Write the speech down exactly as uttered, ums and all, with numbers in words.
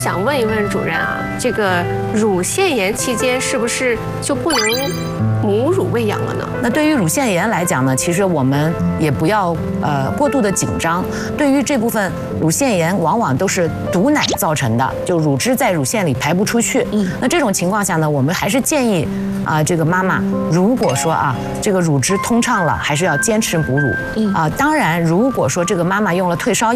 想问一问主任啊，这个乳腺炎期间是不是就不能母乳喂养了呢？ 那对于乳腺炎来讲呢，其实我们也不要呃过度的紧张。对于这部分乳腺炎，往往都是堵奶造成的，就乳汁在乳腺里排不出去。嗯，那这种情况下呢，我们还是建议啊、呃，这个妈妈如果说啊这个乳汁通畅了，还是要坚持母乳。嗯啊，当然如果说这个妈妈用了退烧药。